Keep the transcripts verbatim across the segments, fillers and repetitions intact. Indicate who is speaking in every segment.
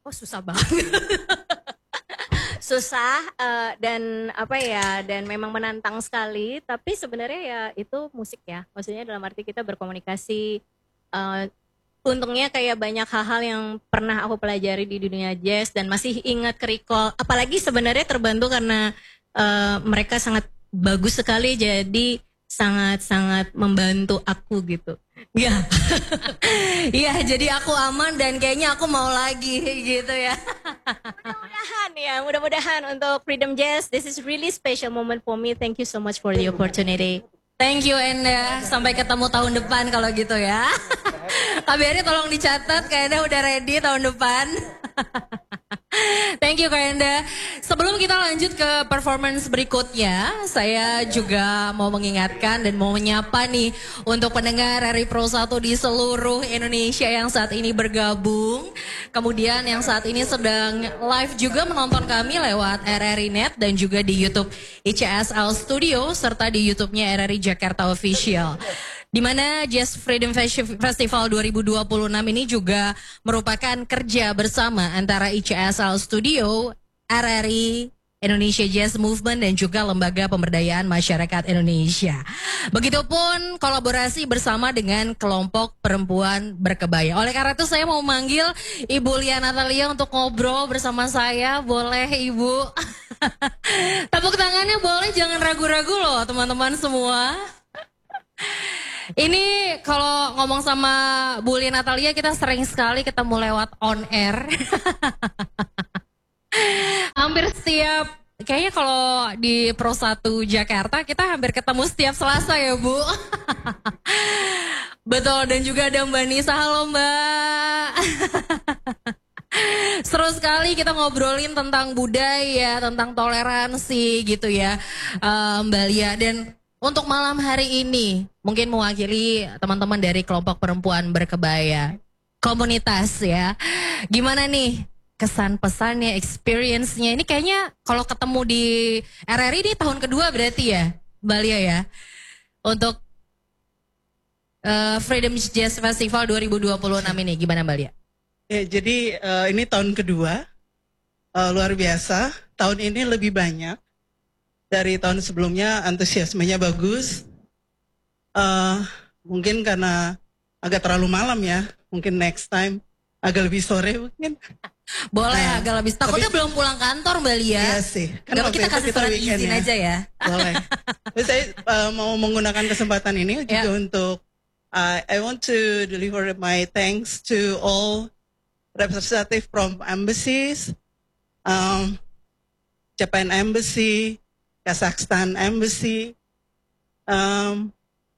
Speaker 1: Oh susah banget. Susah uh, dan apa ya dan memang menantang sekali. Tapi sebenarnya ya itu musik ya. Maksudnya dalam arti kita berkomunikasi. Uh, untungnya kayak banyak hal-hal yang pernah aku pelajari di dunia jazz dan masih ingat ke recall. Apalagi sebenarnya terbantu karena uh, mereka sangat bagus sekali. Jadi sangat-sangat membantu aku gitu. Ya, iya. Jadi aku aman dan kayaknya aku mau lagi gitu ya. Mudah-mudahan ya, mudah-mudahan untuk Freedom Jazz. This is really special moment for me. Thank you so much for the opportunity. Thank you Enda. Sampai ketemu tahun depan kalau gitu ya. Kak Beri tolong dicatat, kayaknya udah ready tahun depan. Thank you Kak Enda. Sebelum kita lanjut ke performance berikutnya, saya juga mau mengingatkan dan mau menyapa nih untuk pendengar R R I Pro satu di seluruh Indonesia yang saat ini bergabung. Kemudian yang saat ini sedang live juga menonton kami lewat R R I Net dan juga di YouTube I C S L Studio serta di YouTube-nya R R I Jakarta Official. Di mana Jazz Freedom Festival dua ribu dua puluh enam ini juga merupakan kerja bersama antara I C S L Studio, R R I, Indonesia Jazz Movement dan juga Lembaga Pemberdayaan Masyarakat Indonesia. Begitupun kolaborasi bersama dengan kelompok perempuan berkebaya. Oleh karena itu saya mau manggil Ibu Lia Natalia untuk ngobrol bersama saya. Boleh Ibu? Tepuk tangannya boleh, jangan ragu-ragu loh teman-teman semua. Ini kalau ngomong sama Bu Lia Natalia kita sering sekali ketemu lewat on air. Hampir setiap, kayaknya kalau di Pro satu Jakarta kita hampir ketemu setiap Selasa ya Bu. Betul, dan juga ada Mbak Nisa. Halo Mbak. Seru sekali kita ngobrolin tentang budaya, tentang toleransi gitu ya Mbak Lia. Dan untuk malam hari ini, mungkin mewakili teman-teman dari kelompok perempuan berkebaya, komunitas ya. Gimana nih kesan pesannya, experience-nya? Ini kayaknya kalau ketemu di R R I ini tahun kedua berarti ya, Mbak Lia ya? Untuk uh, Freedom Jazz Festival dua ribu dua puluh enam ini, gimana Mbak Lia?
Speaker 2: Ya, jadi uh, ini tahun kedua, uh, luar biasa. Tahun ini lebih banyak. Dari tahun sebelumnya antusiasmenya bagus. Uh, mungkin karena agak terlalu malam ya. Mungkin next time agak lebih sore mungkin.
Speaker 1: Boleh
Speaker 2: nah,
Speaker 1: agak lebih. Takutnya tapi, belum pulang kantor Mbak Lia.
Speaker 2: Iya sih.
Speaker 1: Kan kita kasih surat izin ya. aja ya.
Speaker 2: Boleh. Jadi saya uh, mau menggunakan kesempatan ini juga yeah. untuk uh, I want to deliver my thanks to all representative from embassies, um, Japan Embassy, Kazakhstan Embassy, um,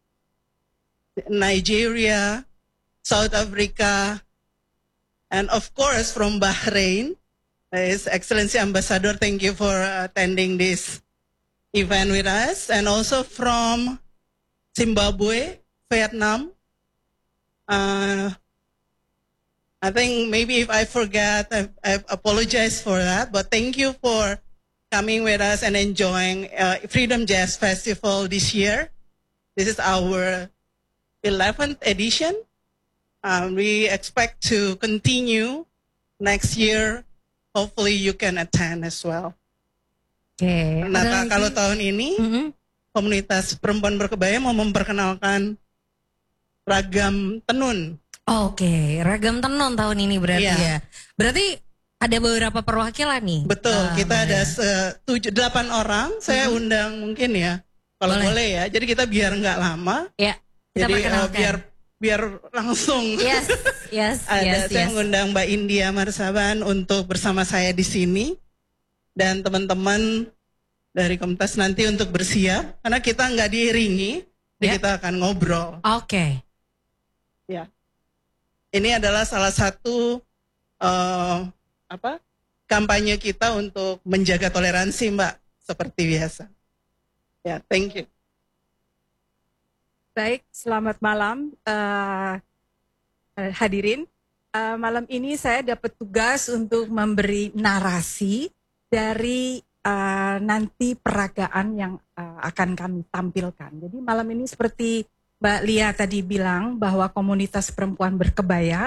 Speaker 2: Nigeria, South Africa, and of course from Bahrain, His Excellency Ambassador, thank you for attending this event with us, and also from Zimbabwe, Vietnam. Uh, I think maybe if I forget, I, I apologize for that, but thank you for coming with us and enjoying uh, Freedom Jazz Festival this year. This is our eleventh edition. Um, we expect to continue next year. Hopefully you can attend as well.
Speaker 1: Oke. Okay.
Speaker 2: Nah, kalau tahun ini mm-hmm. komunitas perempuan berkebaya mau memperkenalkan ragam tenun.
Speaker 1: Oke, okay. ragam tenun tahun ini berarti yeah. ya. Berarti ada beberapa perwakilan nih.
Speaker 2: Betul, uh, kita ada tujuh, delapan orang. Saya mm-hmm. undang mungkin ya, kalau boleh. boleh ya. Jadi kita biar nggak lama.
Speaker 1: Ya. Kita
Speaker 2: jadi uh, biar biar langsung.
Speaker 1: Yes, yes,
Speaker 2: ada
Speaker 1: yes.
Speaker 2: Saya
Speaker 1: yes.
Speaker 2: mengundang Mbak India Marsaban untuk bersama saya di sini dan teman-teman dari komunitas nanti untuk bersiap karena kita nggak diiringi, jadi yeah. kita akan ngobrol.
Speaker 1: Oke. Okay.
Speaker 2: Ya. Ini adalah salah satu. Uh, apa kampanye kita untuk menjaga toleransi Mbak seperti biasa. Ya, yeah, thank you.
Speaker 3: Baik, selamat malam uh, hadirin. Uh, malam ini saya dapat tugas untuk memberi narasi dari uh, nanti peragaan yang uh, akan kami tampilkan. Jadi malam ini seperti Mbak Lia tadi bilang bahwa komunitas perempuan berkebaya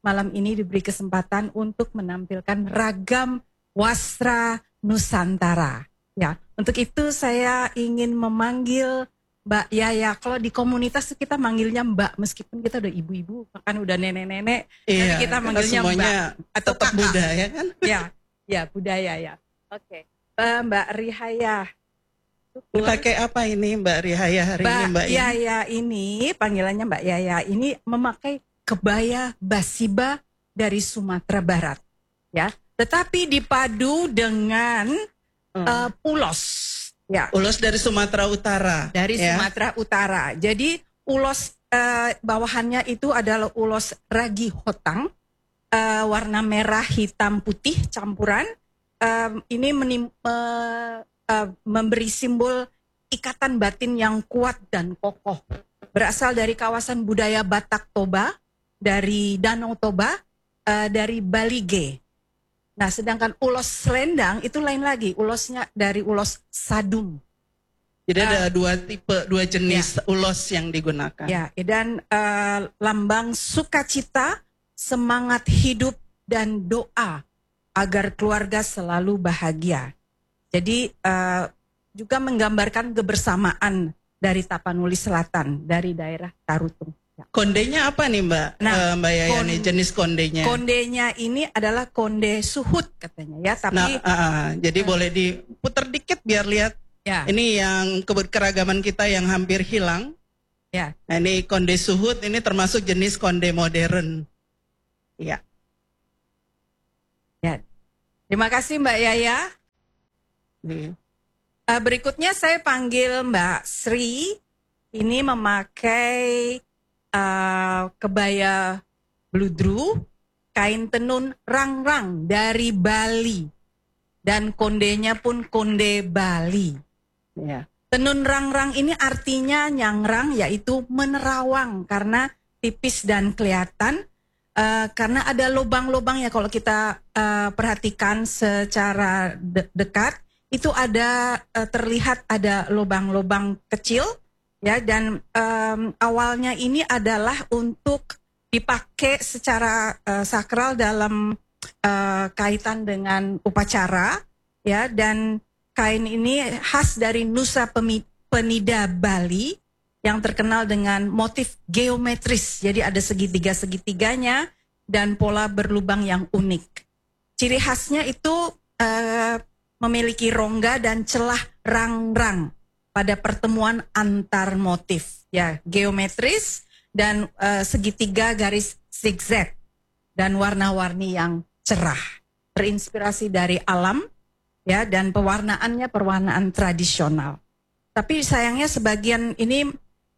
Speaker 3: malam ini diberi kesempatan untuk menampilkan ragam wastra Nusantara. Ya, untuk itu saya ingin memanggil Mbak Yaya. Kalau di komunitas kita manggilnya Mbak, meskipun kita udah ibu-ibu, bahkan udah nenek-nenek,
Speaker 2: Iya,
Speaker 3: tapi kita manggilnya
Speaker 2: semuanya
Speaker 3: Mbak atau
Speaker 2: tetap
Speaker 3: kakak.
Speaker 2: budaya kan?
Speaker 3: Ya, ya budaya ya. Oke, Eh, Mbak Rihaya.
Speaker 2: Pakai apa ini Mbak Rihaya hari
Speaker 3: Mbak
Speaker 2: ini Mbak?
Speaker 3: Yaya ini, panggilannya Mbak Yaya ini memakai kebaya basiba dari Sumatera Barat, ya. Tetapi dipadu dengan
Speaker 2: Hmm.
Speaker 3: uh, ulos, ya.
Speaker 2: Ulos dari Sumatera Utara.
Speaker 3: Dari
Speaker 2: ya?
Speaker 3: Sumatera Utara. Jadi ulos uh, bawahannya itu adalah ulos ragi hotang, uh, warna merah, hitam, putih campuran. Um, ini menim, uh, uh, memberi simbol ikatan batin yang kuat dan kokoh. Berasal dari kawasan budaya Batak Toba, dari Danau Toba, uh, dari Balige. Nah, sedangkan ulos selendang itu lain lagi, ulosnya dari ulos sadum.
Speaker 2: Jadi
Speaker 3: Uh,
Speaker 2: ada dua tipe, dua jenis ulos yang digunakan.
Speaker 3: Ya, dan uh, lambang sukacita, semangat hidup dan doa agar keluarga selalu bahagia. Jadi uh, juga menggambarkan kebersamaan dari Tapanuli Selatan, dari daerah Tarutung. Ya.
Speaker 2: Kondenya apa nih Mbak?
Speaker 3: Nah,
Speaker 2: Eh, Mbak Yaya
Speaker 3: kon-
Speaker 2: nih jenis kondenya.
Speaker 3: Kondenya ini adalah konde suhut katanya ya, tapi
Speaker 2: Nah, ah, ah, jadi
Speaker 3: eh.
Speaker 2: boleh diputar dikit biar lihat.
Speaker 3: ya,
Speaker 2: Ini yang keberagaman kita yang hampir hilang.
Speaker 3: ya.
Speaker 2: Nah, ini konde suhut, ini termasuk jenis konde modern. Iya.
Speaker 3: Ya. Terima kasih Mbak Yaya.
Speaker 2: Nih.
Speaker 3: Uh, berikutnya saya panggil Mbak Sri. Ini memakai uh, kebaya bludru, kain tenun rang-rang dari Bali. Dan kondenya pun konde Bali.
Speaker 2: Iya.
Speaker 3: Tenun rang-rang ini artinya nyangrang, yaitu menerawang karena tipis dan kelihatan. Uh, karena ada lubang-lubang ya kalau kita uh, perhatikan secara de- dekat itu ada uh, terlihat ada lubang-lubang kecil ya, dan um, awalnya ini adalah untuk dipakai secara uh, sakral dalam uh, kaitan dengan upacara ya, dan kain ini khas dari Nusa Pemi- Penida Bali yang terkenal dengan motif geometris. Jadi ada segitiga-segitiganya dan pola berlubang yang unik. Ciri khasnya itu uh, memiliki rongga dan celah rang-rang pada pertemuan antar motif. Ya, geometris dan uh, segitiga garis zigzag dan warna-warni yang cerah. Terinspirasi dari alam ya, dan pewarnaannya perwarnaan tradisional. Tapi sayangnya sebagian ini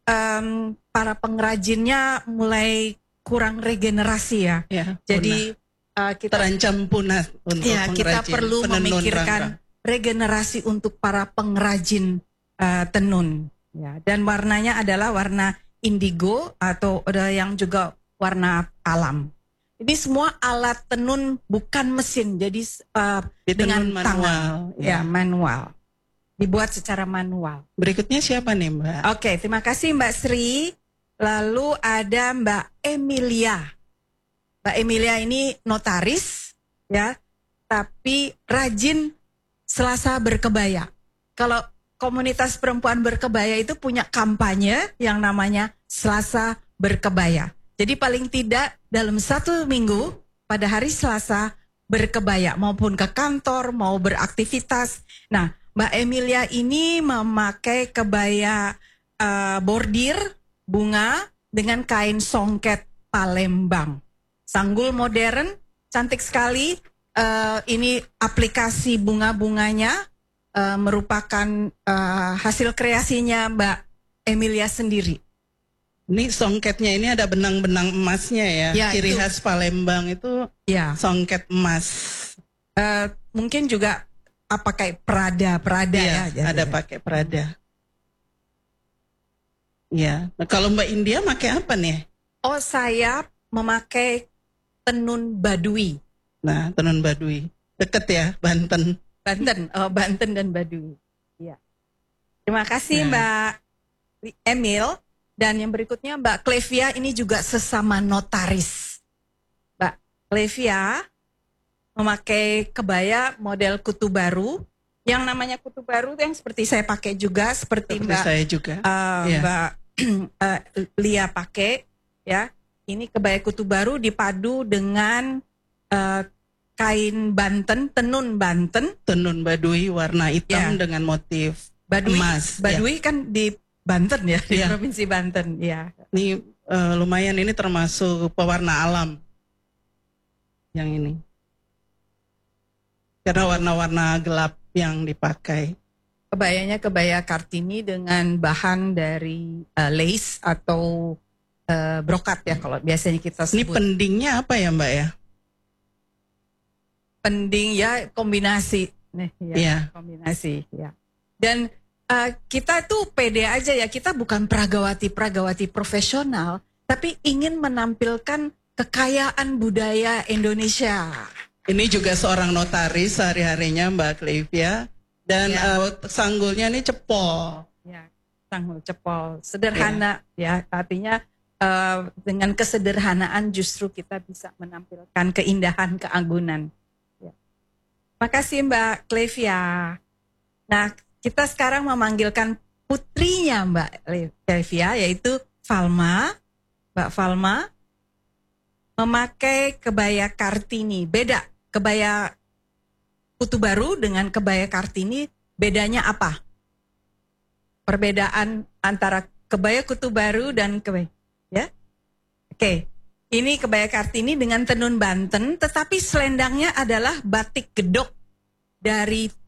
Speaker 3: Um, para pengrajinnya mulai kurang regenerasi ya.
Speaker 2: Ya,
Speaker 3: Jadi uh, kita
Speaker 2: terancam punah untuk
Speaker 3: ya, kita
Speaker 2: pengrajin,
Speaker 3: perlu
Speaker 2: penenun
Speaker 3: memikirkan
Speaker 2: rangka.
Speaker 3: regenerasi untuk para pengrajin uh, tenun. Ya, dan warnanya adalah warna indigo atau ada yang juga warna alam. Ini semua alat tenun bukan mesin, jadi uh, dengan
Speaker 2: Ditenun
Speaker 3: tangan,
Speaker 2: manual,
Speaker 3: ya
Speaker 2: ya.
Speaker 3: manual. Dibuat secara manual.
Speaker 2: Berikutnya siapa nih Mbak?
Speaker 3: Oke, terima kasih Mbak Sri. Lalu ada Mbak Emilia. Mbak Emilia ini notaris, ya, tapi rajin Selasa berkebaya. Kalau komunitas perempuan berkebaya itu punya kampanye yang namanya Selasa berkebaya. Jadi paling tidak dalam satu minggu pada hari Selasa berkebaya, maupun ke kantor, mau beraktivitas. Nah, Mbak Emilia ini memakai kebaya uh, bordir bunga dengan kain songket Palembang. Sanggul modern, cantik sekali. Uh, ini aplikasi bunga-bunganya uh, merupakan uh, hasil kreasinya Mbak Emilia sendiri.
Speaker 2: Ini songketnya ini ada benang-benang emasnya ya.
Speaker 3: Ya,
Speaker 2: Ciri
Speaker 3: itu.
Speaker 2: khas Palembang itu
Speaker 3: Ya,
Speaker 2: songket emas.
Speaker 3: uh, mungkin juga apa kayak Prada, Prada
Speaker 2: Iya,
Speaker 3: ya.
Speaker 2: ada pakai Prada. Iya. Nah, kalau Mbak India pakai apa nih?
Speaker 3: Oh, saya memakai tenun Baduy.
Speaker 2: Nah, tenun Baduy. Deket ya, Banten.
Speaker 3: Banten, oh, Banten dan Baduy. Iya. Terima kasih
Speaker 2: Ya.
Speaker 3: Mbak Emil. Dan yang berikutnya Mbak Clevia, ini juga sesama notaris. Mbak Clevia memakai kebaya model kutu baru. Yang namanya kutu baru yang seperti saya pakai juga, seperti,
Speaker 2: Seperti
Speaker 3: Mbak
Speaker 2: saya juga.
Speaker 3: uh,
Speaker 2: Iya.
Speaker 3: Mbak uh, Lia pakai, ya. Ini kebaya kutu baru dipadu dengan uh, kain Banten, tenun Banten.
Speaker 2: Tenun Baduy warna hitam
Speaker 3: Ya.
Speaker 2: dengan motif
Speaker 3: Baduy,
Speaker 2: emas.
Speaker 3: Baduy kan di Banten ya, di
Speaker 2: Ya.
Speaker 3: provinsi Banten, ya.
Speaker 2: Ini eh, lumayan, ini termasuk pewarna alam yang ini. Karena warna-warna gelap yang dipakai.
Speaker 3: Kebayanya kebaya Kartini dengan bahan dari uh, lace atau uh, brokat ya kalau biasanya kita
Speaker 2: Ini
Speaker 3: sebut.
Speaker 2: pendingnya apa ya Mbak ya?
Speaker 3: Pending ya, kombinasi. Nih, ya,
Speaker 2: Iya.
Speaker 3: kombinasi ya. Dan uh, kita tuh pede aja ya, kita bukan pragawati-pragawati profesional, tapi ingin menampilkan kekayaan budaya Indonesia.
Speaker 2: Ini juga seorang notaris sehari-harinya Mbak Clevia. Dan
Speaker 3: Ya.
Speaker 2: eh, sanggulnya ini cepol.
Speaker 3: Ya, sanggul cepol, sederhana ya, artinya uh, dengan kesederhanaan justru kita bisa menampilkan keindahan keagungan. Ya. Makasih Mbak Clevia. Nah, kita sekarang memanggilkan putrinya Mbak Clevia, yaitu Falma. Mbak Falma memakai kebaya Kartini. Beda, kebaya kutu baru dengan kebaya Kartini, bedanya apa? Perbedaan antara kebaya kutu baru dan kebaya, ya? Oke, ini kebaya Kartini dengan tenun Banten, tetapi selendangnya adalah batik gedok dari